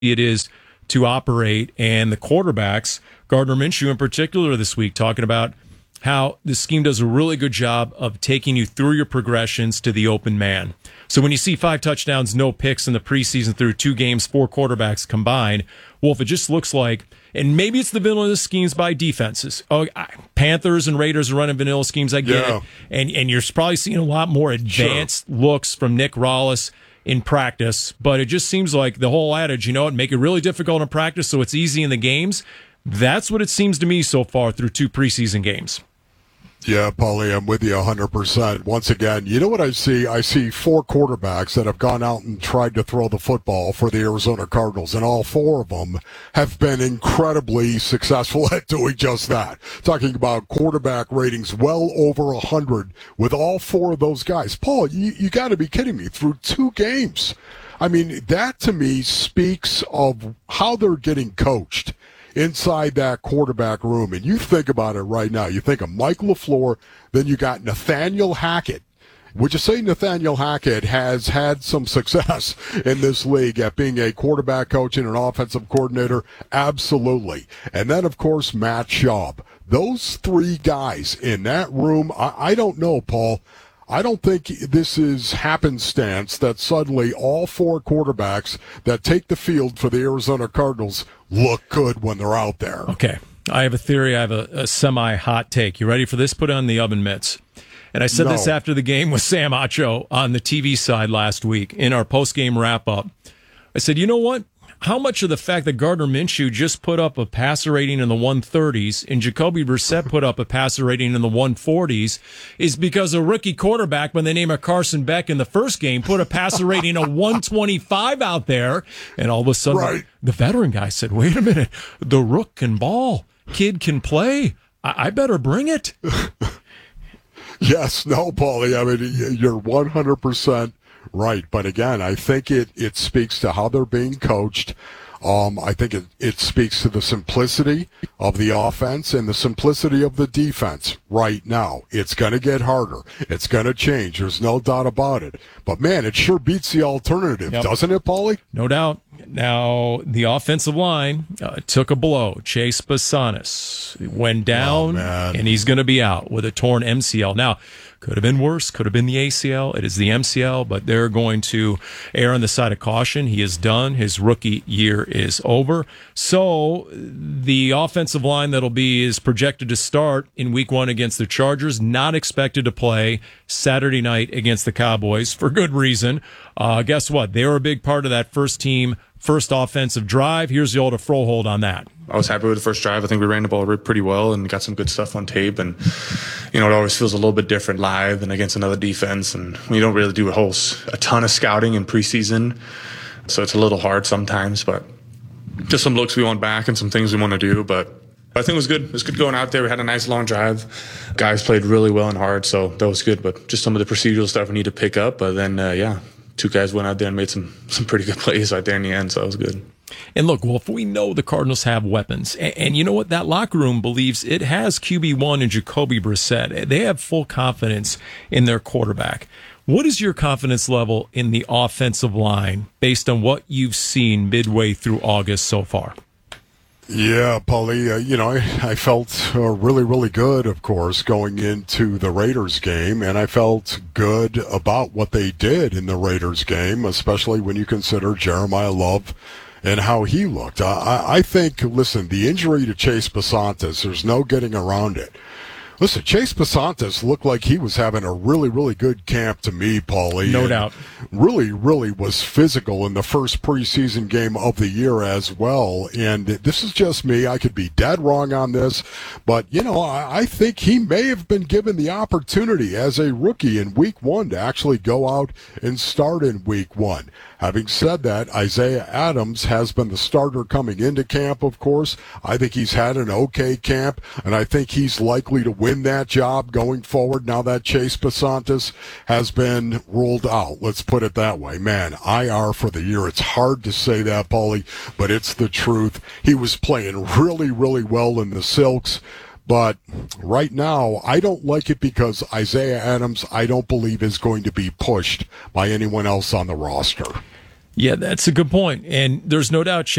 it is to operate. And the quarterbacks, Gardner Minshew in particular this week, talking about how the scheme does a really good job of taking you through your progressions to the open man. So when you see 5 touchdowns, no picks in the preseason through 2 games, 4 quarterbacks combined, Wolf, it just looks like, and maybe it's the vanilla schemes by defenses. Oh, Panthers and Raiders are running vanilla schemes, I get it. And you're probably seeing a lot more advanced looks from Nick Rallis in practice, but it just seems like the whole adage, make it really difficult in practice so it's easy in the games. That's what it seems to me so far through 2 preseason games. Yeah, Paulie, I'm with you 100%. Once again, you know what I see? I see 4 quarterbacks that have gone out and tried to throw the football for the Arizona Cardinals, and all 4 of them have been incredibly successful at doing just that. Talking about quarterback ratings well over 100 with all 4 of those guys. Paul, you got to be kidding me. Through 2 games. I mean, that to me speaks of how they're getting coached inside that quarterback room. And you think about it right now. You think of Mike LaFleur, then you got Nathaniel Hackett. Would you say Nathaniel Hackett has had some success in this league at being a quarterback coach and an offensive coordinator? Absolutely. And then, of course, Matt Schaub. Those 3 guys in that room, I don't know, Paul. I don't think this is happenstance that suddenly all 4 quarterbacks that take the field for the Arizona Cardinals look good when they're out there. Okay. I have a theory. I have a semi-hot take. You ready for this? Put on the oven mitts. And I said this after the game with Sam Acho on the TV side last week in our post-game wrap-up. I said, you know what? How much of the fact that Gardner Minshew just put up a passer rating in the 130s and Jacoby Brissett put up a passer rating in the 140s is because a rookie quarterback by the name of Carson Beck in the first game put a passer rating of 125 out there, and all of a sudden the veteran guy said, wait a minute, the rook can ball, kid can play, I better bring it. Yes, no, Paulie, I mean, you're 100% right, but again, I think it speaks to how they're being coached. I think it speaks to the simplicity of the offense and the simplicity of the defense right now. It's going to get harder. It's going to change. There's no doubt about it. But, man, it sure beats the alternative, doesn't it, Paulie? No doubt. Now, the offensive line took a blow. Chase Basanis went down, and he's going to be out with a torn MCL. Now, could have been worse. Could have been the ACL. It is the MCL, but they're going to err on the side of caution. He is done. His rookie year is over. So the offensive line is projected to start in week 1 against the Chargers, not expected to play Saturday night against the Cowboys for good reason. Guess what? They were a big part of that first offensive drive. Here's the old Frohold on that. I was happy with the first drive. I think we ran the ball pretty well and got some good stuff on tape. And, it always feels a little bit different live than against another defense. And we don't really do a ton of scouting in preseason. So it's a little hard sometimes, but just some looks we want back and some things we want to do. But I think it was good. It was good going out there. We had a nice long drive. Guys played really well and hard, so that was good. But just some of the procedural stuff we need to pick up. But then, 2 guys went out there and made some pretty good plays right there in the end, so it was good. And look, Wolf, we know the Cardinals have weapons. And you know what? That locker room believes it has QB1 and Jacoby Brissett. They have full confidence in their quarterback. What is your confidence level in the offensive line based on what you've seen midway through August so far? Yeah, Paulie, I felt really, really good, of course, going into the Raiders game, and I felt good about what they did in the Raiders game, especially when you consider Jeremiah Love and how he looked. I think, listen, the injury to Chase Basantis, there's no getting around it. Listen, Chase Basantis looked like he was having a really, really good camp to me, Paulie. No doubt. Really, really was physical in the first preseason game of the year as well. And this is just me. I could be dead wrong on this. But, I think he may have been given the opportunity as a rookie in week 1 to actually go out and start in week 1. Having said that, Isaiah Adams has been the starter coming into camp, of course. I think he's had an okay camp, and I think he's likely to win that job going forward now that Chase Basantis has been ruled out. Let's put it that way. Man, IR for the year. It's hard to say that, Paulie, but it's the truth. He was playing really, really well in the Silks. But right now, I don't like it because Isaiah Adams, I don't believe, is going to be pushed by anyone else on the roster. Yeah, that's a good point. And there's no doubt